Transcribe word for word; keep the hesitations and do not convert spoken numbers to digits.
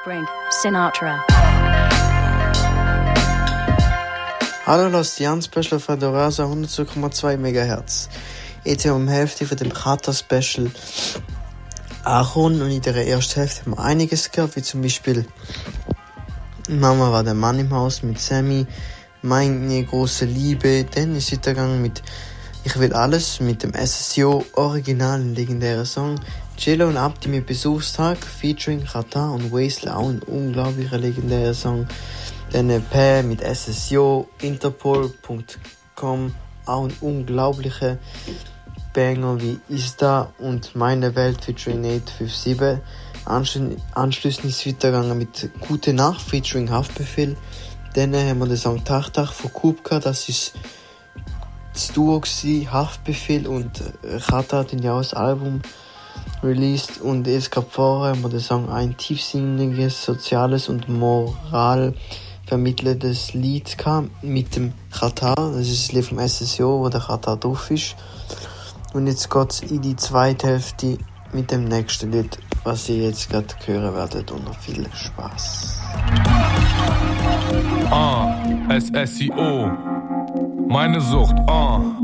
Brink, Sinatra. Hallo, das ist Jan Special von der Rasa hundertzwei Komma zwei Megahertz. Jetzt sind wir um die Hälfte von dem Kata Special angekommen und in der ersten Hälfte haben wir einiges gehört, wie zum Beispiel Mama war der Mann im Haus mit Sammy, Meine große Liebe, dann ist es weitergegangen mit Ich will alles mit dem S S O original legendären Song, Cello und Abdi mit Besuchstag, featuring Kata und Wesley, auch ein unglaublicher legendärer Song. Dann P mit S S O, Interpol Punkt com, auch ein unglaublicher Banger wie Ista und Meine Welt featuring acht fünf sieben. Anschließend ist es weitergegangen mit Gute Nacht featuring Haftbefehl. Dann haben wir den Song Tach Tach von Kubka, das ist das Duo gewesen, Haftbefehl und Kata hat ja auch das Album released. Und jetzt gerade vorher haben wir den Song Ein tiefsinniges, soziales und Moral vermittelndes Lied gehabt mit dem Kata. Das ist das Lied vom S S O, wo der Kata drauf ist. Und jetzt geht's in die zweite Hälfte mit dem nächsten Lied, was ihr jetzt gerade hören werdet. Und noch viel Spaß. Ah, S S O. Meine Sucht, ah.